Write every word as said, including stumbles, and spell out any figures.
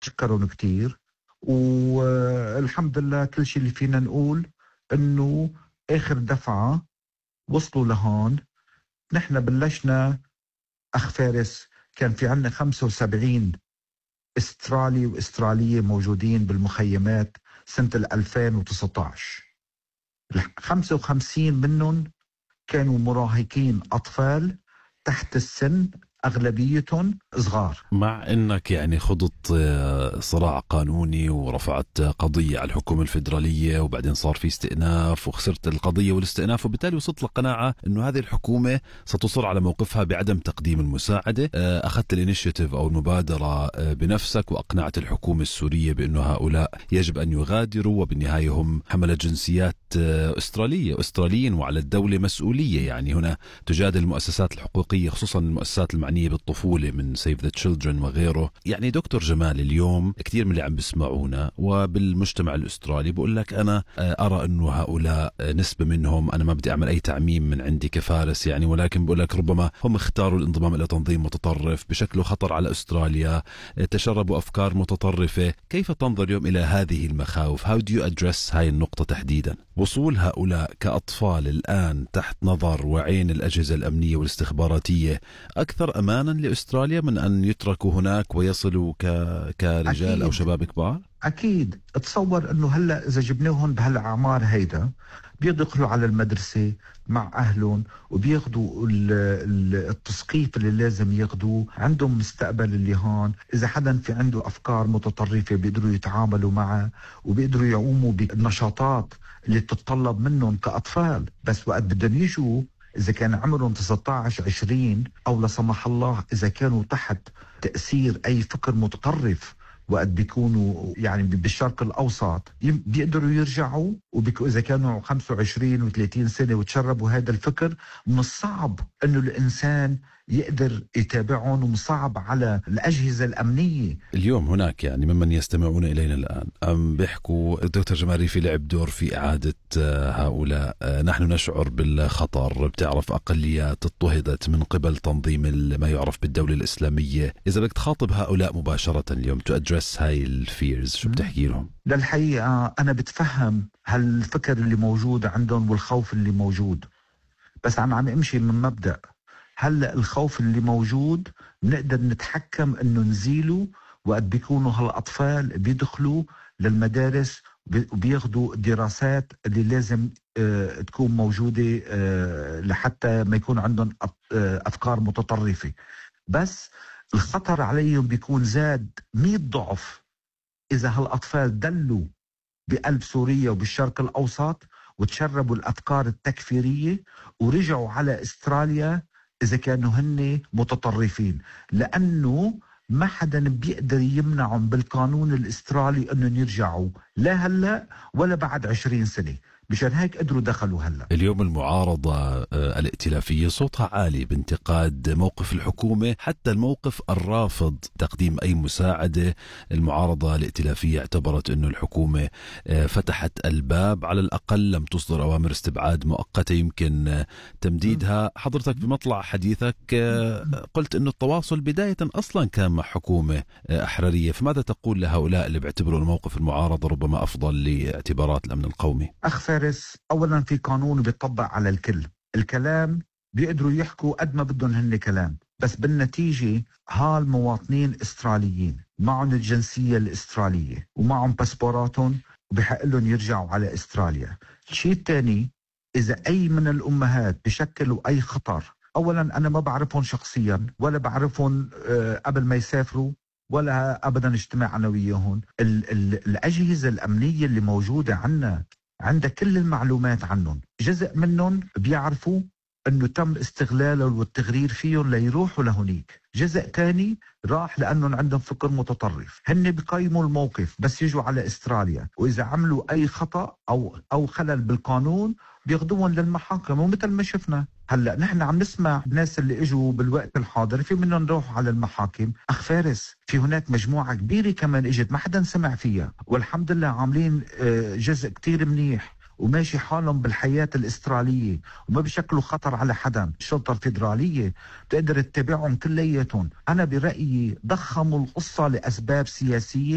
بتشكرهم كتير، والحمد لله كل شيء اللي فينا نقول انه اخر دفعة وصلوا لهون. نحن بلشنا اخ فارس كان في عنا خمسة وسبعين استرالي واسترالية موجودين بالمخيمات سنة ألفين وتسعة عشر. خمسة وخمسين منهم كانوا مراهقين أطفال تحت السن، أغلبيتهم صغار. مع أنك يعني خضت صراع قانوني ورفعت قضية على الحكومة الفيدرالية، وبعدين صار في استئناف وخسرت القضية والاستئناف، وبالتالي وصلت لقناعة أنه هذه الحكومة ستصر على موقفها بعدم تقديم المساعدة. أخذت الانيشيتيف أو المبادرة بنفسك وأقنعت الحكومة السورية بأنه هؤلاء يجب أن يغادروا، وبالنهاية هم حملة جنسيات أسترالية أستراليين وعلى الدولة مسؤولية. يعني هنا تجادل المؤسسات الحقوقية خصوصا المؤسسات المعنية بالطفولة من Save the Children وغيره. يعني دكتور جمال، اليوم كثير من اللي عم بسمعونا وبالمجتمع الأسترالي بقول لك أنا أرى أنه هؤلاء نسبة منهم، أنا ما بدي أعمل أي تعميم من عندي كفارس يعني، ولكن بقول لك ربما هم اختاروا الانضمام إلى تنظيم متطرف بشكله خطر على أستراليا، تشربوا أفكار متطرفة. كيف تنظر اليوم إلى هذه المخاوف؟ How do you address هاي النقطة تحديدا؟ وصول هؤلاء كأطفال الآن تحت نظر وعين الأجهزة الأمنية والاستخباراتية أكثر أمانا لأستراليا من أن يتركوا هناك ويصلوا ك... كرجال أكيد. أو شباب كبار؟ أكيد. تصور أنه هلأ إذا جبناهم بهالأعمار هيدا بيدخلوا على المدرسة مع أهلهم وبياخدوا التثقيف اللي لازم ياخدوه، عندهم مستقبل اللي هون. إذا حدا في عنده أفكار متطرفة بيقدروا يتعاملوا معه وبيقدروا يقوموا بالنشاطات اللي تتطلب منهم كأطفال. بس وقت بدهم يجوا إذا كان عمرهم تسعة عشر عشرين أو لا سمح الله إذا كانوا تحت تأثير أي فكر متطرف، وقت بيكونوا يعني بالشرق الأوسط بيقدروا يرجعوا، وإذا كانوا خمسة وعشرين وثلاثين سنة وتشربوا هذا الفكر، من الصعب أنه الإنسان يقدر يتابعهم، ومصعب على الأجهزة الأمنية. اليوم هناك يعني ممن يستمعون إلينا الآن أم بيحكوا الدكتور جمال ريفي لعب دور في إعادة هؤلاء، نحن نشعر بالخطر، بتعرف أقليات اضطهدت من قبل تنظيم ما يعرف بالدولة الإسلامية. إذا بدك تخاطب هؤلاء مباشرة اليوم تو أدرس هاي الفيرز، شو بتحكي لهم؟ للحقيقة أنا بتفهم هالفكر اللي موجود عندهم والخوف اللي موجود، بس أنا عم أمشي من مبدأ هلأ الخوف اللي موجود بنقدر نتحكم انه نزيله وقت بيكونوا هالأطفال بيدخلوا للمدارس وبياخدوا الدراسات اللي لازم اه تكون موجودة اه لحتى ما يكون عندهم اه أفكار متطرفة. بس الخطر عليهم بيكون زاد مئة ضعف إذا هالأطفال دلوا بقلب سوريا وبالشرق الأوسط وتشربوا الأفكار التكفيرية ورجعوا على استراليا إذا كانوا هن متطرفين، لأنه ما حدا بيقدر يمنعهم بالقانون الإسترالي أنهم يرجعوا لا هلأ ولا بعد عشرين سنة. مشان هيك قدروا دخلوا هلأ. اليوم المعارضة الائتلافية صوتها عالي بانتقاد موقف الحكومة، حتى الموقف الرافض تقديم أي مساعدة. المعارضة الائتلافية اعتبرت أنه الحكومة فتحت الباب، على الأقل لم تصدر أوامر استبعاد مؤقتة يمكن تمديدها. حضرتك بمطلع حديثك قلت أنه التواصل بداية أصلا كان مع حكومة أحرارية، فماذا تقول لهؤلاء اللي بيعتبروا الموقف المعارضة ربما أفضل لاعتبارات الأمن القومي؟ أخ فارس، أولا في قانون بيطبق على الكل. الكلام بيقدروا يحكوا قد ما بدهم هن كلام، بس بالنتيجة هالمواطنين استراليين معهم الجنسية الإسترالية ومعهم باسبوراتهم وبحق لهم يرجعوا على استراليا. الشيء الثاني، إذا أي من الأمهات بشكلوا أي خطر، أولا أنا ما بعرفهم شخصيا ولا بعرفهم قبل ما يسافروا ولا أبدا اجتماع أنا وياهم. الأجهزة الأمنية اللي موجودة عنا عندها كل المعلومات عنهم، جزء منهم بيعرفوا انه تم استغلالهم والتغرير فيهم ليروحوا لهنيك، جزء تاني راح لانهم عندهم فكر متطرف. هن بقيموا الموقف بس يجوا على استراليا، واذا عملوا اي خطأ او او خلل بالقانون بياخذوهم للمحاكم. ومثل ما شفنا هلا نحن عم نسمع الناس اللي اجوا بالوقت الحاضر في منهم روحوا على المحاكم. اخ فارس، في هناك مجموعة كبيرة كمان اجت ما حدا سمع فيها، والحمد لله عاملين جزء كتير منيح وماشي حالهم بالحياة الإسترالية وما بشكلوا خطر على حدا. الشرطة الفيدرالية بتقدر تتابعهم كلياتهم. أنا برأيي ضخموا القصة لأسباب سياسية.